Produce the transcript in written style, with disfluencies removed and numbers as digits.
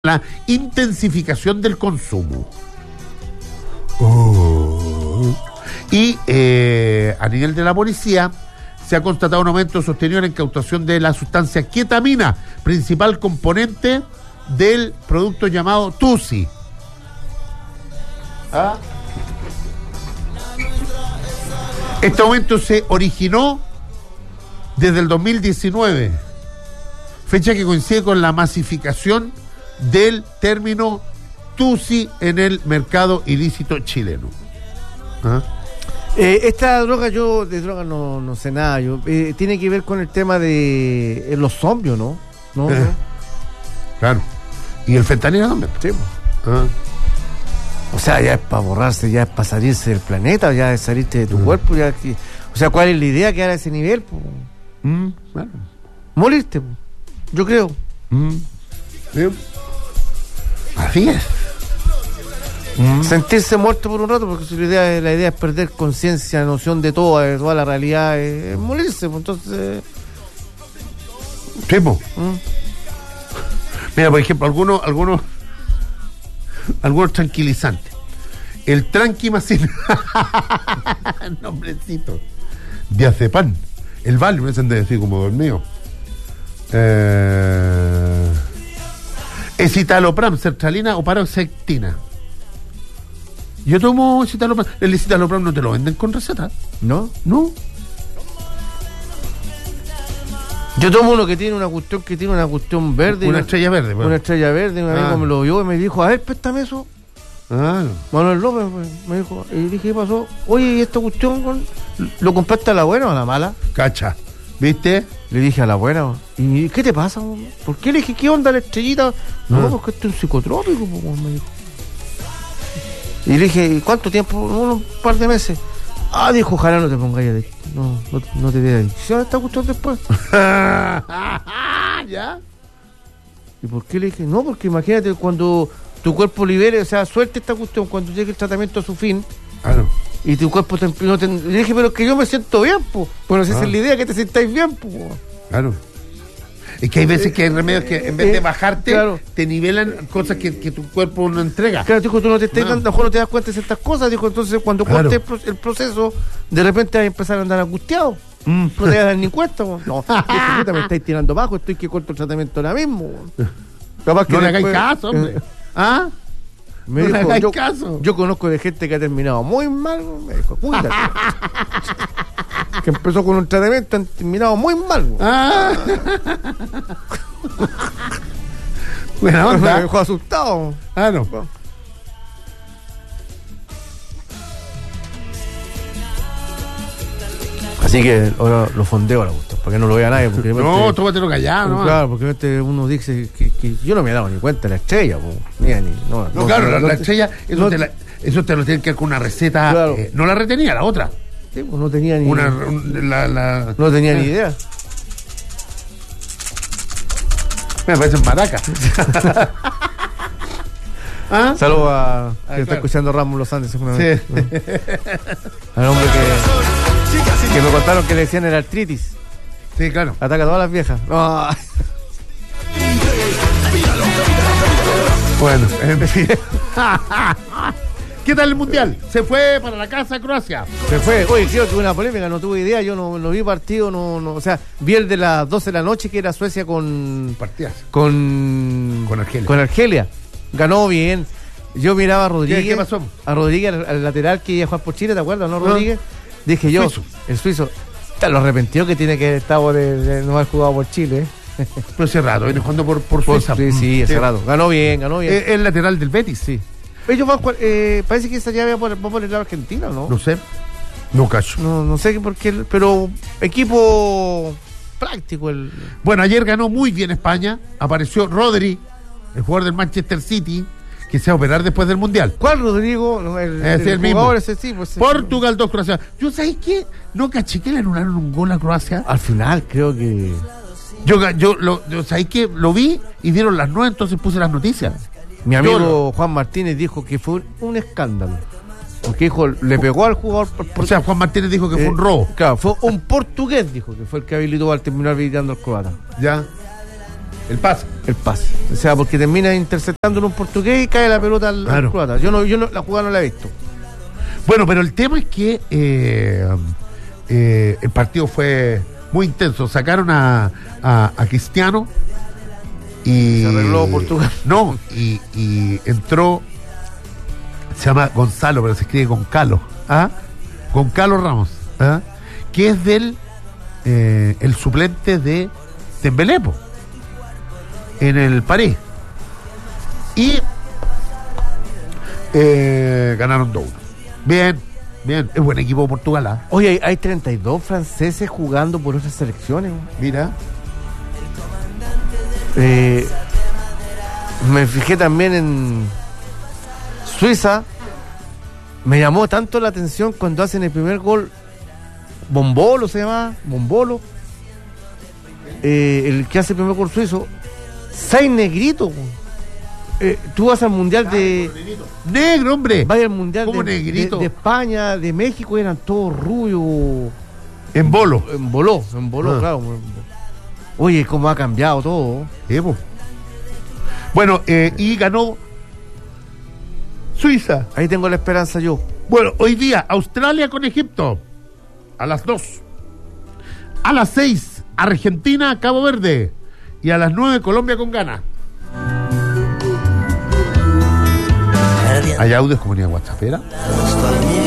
la intensificación del consumo. Y a nivel de la policía se ha constatado un aumento sostenido en la incautación de la sustancia ketamina, principal componente del producto llamado Tusi. Este aumento se originó desde el 2019, fecha que coincide con la masificación del término Tusi en el mercado ilícito chileno. Esta droga, yo de droga no sé nada. Tiene que ver con el tema de los zombios, ¿no? ¿No? Claro. Y el fentanilo también. Sí. O sea, ya es para borrarse, ya es para salirse del planeta, ya es salirte de tu cuerpo. Ya, o sea, ¿cuál es la idea? Quedar a ese nivel. Bueno. Morirte, yo creo. Sí. Así es. Sentirse muerto por un rato, porque la idea es perder conciencia, noción de toda la realidad, es morirse, entonces. Sí, Mira, por ejemplo, algunos tranquilizantes. El tranquimacin, nombrecito. Diazepam. El Valium, ese han de decir como dormido. Escitalopram, sertralina o paroxetina. Yo tomo citalopram. El citalopram no te lo venden con receta. ¿No? No. Yo tomo uno que tiene una cuestión verde. Una estrella verde. Una estrella verde. Un amigo me lo vio y me dijo, a ver, préstame eso. Manuel López me dijo. Y dije, ¿qué pasó? Oye, ¿y esta cuestión lo compraste a la buena o a la mala? Cacha. ¿Viste? Le dije a la buena. ¿Y qué te pasa? ¿Por qué le dije, qué onda la estrellita? No, porque esto es un psicotrópico, me dijo. Y le dije, ¿cuánto tiempo? Un par de meses. Dijo, ojalá no te pongáis no te dé adicción a esta cuestión después. ¿Ya? ¿Y por qué le dije? No, porque imagínate cuando tu cuerpo libere, o sea, suelte esta cuestión, cuando llegue el tratamiento a su fin. Claro. Y tu cuerpo le dije, pero es que yo me siento bien, pues. Bueno, si esa es la idea, que te sientáis bien, pues. Claro. Es que hay veces que hay remedios que en vez de bajarte, te nivelan cosas que tu cuerpo no entrega. Claro, dijo, tú no te estás dando, mejor no te das cuenta de ciertas cosas, dijo, entonces cuando cortes el proceso, de repente vas a empezar a andar angustiado. No te vas a dar ni cuenta, no, dije, puta, me estáis tirando bajo, estoy que corto el tratamiento ahora mismo. Capaz que no le hagáis caso, hombre. Me no dijo, le hagáis caso. Yo conozco de gente que ha terminado muy mal, me dijo, cuídate. Que empezó con un tratamiento, han terminado muy mal. Buena onda. Me dejó asustado. No. Así que ahora lo fondeo ahora, Gustavo, para que no lo vea nadie. Porque no, tómatelo callado, ¿no? Claro, porque uno dice que yo no me he dado ni cuenta de la estrella, claro, la estrella, eso te lo tienen que dar con una receta. Claro. No la retenía, la otra. Sí, pues no tenía ni no tenía ni idea. Me parecen maracas. Saludos a que está escuchando Ramos Los Andes seguramente. Sí. Al hombre que me contaron que le decían el artritis. Sí, claro. Ataca a todas las viejas. Bueno, en fin. ¿Qué tal el mundial? ¿Se fue para la casa Croacia? Se fue. Oye, creo que hubo una polémica, no tuve idea. Yo no vi partido, o sea, vi el de las 12 de la noche, que era Suecia con Argelia. Con Argelia. Ganó bien. Yo miraba a Rodríguez. ¿Qué pasó? A Rodríguez, al lateral que iba a jugar por Chile, ¿te acuerdas, no, Rodríguez? Dije yo, el suizo, lo arrepentió que tiene que estar de no haber jugado por Chile. Pero hace rato, viene jugando por Suiza. Sí, hace rato. Ganó bien. El lateral del Betis. Sí. Ellos van, parece que esa llave va por el lado argentino, ¿no? No sé. No cacho. No sé por qué, pero equipo práctico. Bueno, ayer ganó muy bien España. Apareció Rodri, el jugador del Manchester City, que se va a operar después del Mundial. ¿Cuál, Rodrigo? El mismo. Ese, sí, pues, Portugal 2, Croacia. ¿Yo sabéis qué? No caché que le anularon un gol a Croacia. Al final, creo que... Yo ¿sabéis qué? Lo vi y dieron las 9, entonces puse las noticias. Mi amigo Juan Martínez dijo que fue un escándalo. Porque dijo, le pegó al jugador. O sea, Juan Martínez dijo que fue un robo. Claro, fue un portugués, dijo, que fue el que habilitó al terminar habilitando al croata. Ya. El pase. El pase. O sea, porque termina interceptando en un portugués y cae la pelota al croata. Yo no, la jugada no la he visto. Bueno, pero el tema es que el partido fue muy intenso. Sacaron a Cristiano y... Se arregló Portugal. No, y entró... Se llama Gonzalo, pero se escribe Goncalo. ¿Ah? Goncalo Ramos. ¿Ah? Que es el suplente de Dembélé en el París. Y ganaron 2-1. Bien. Es buen equipo de Portugal. ¿Ah? Oye, hay 32 franceses jugando por otras selecciones. Mira. Me fijé también en Suiza. Me llamó tanto la atención cuando hacen el primer gol. Bombolo se llama. Bombolo. El que hace el primer gol suizo. 6 negritos. Tú vas al mundial de. Negro, hombre. Vaya al mundial de España, de México, eran todos rubios. En bolo, claro. Oye, cómo ha cambiado todo. Bueno, y ganó Suiza. Ahí tengo la esperanza yo. Bueno, hoy día Australia con Egipto a las 2. A las 6 Argentina, Cabo Verde. Y a las 9 Colombia con Ghana. ¿Hay audios comunidad WhatsApp?